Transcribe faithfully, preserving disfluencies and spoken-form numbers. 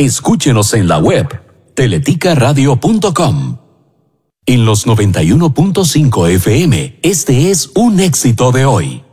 Escúchenos en la web teletica radio punto com. En los noventa y uno punto cinco F M, este es un éxito de hoy.